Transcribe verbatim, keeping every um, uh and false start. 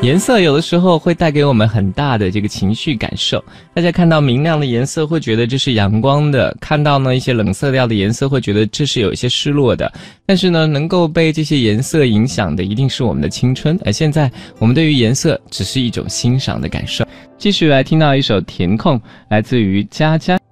颜色有的时候会带给我们很大的这个情绪感受。大家看到明亮的颜色会觉得这是阳光的，看到呢一些冷色调的颜色会觉得这是有一些失落的。但是呢，能够被这些颜色影响的一定是我们的青春，而现在我们对于颜色只是一种欣赏的感受。继续来听到一首甜控，来自于佳佳。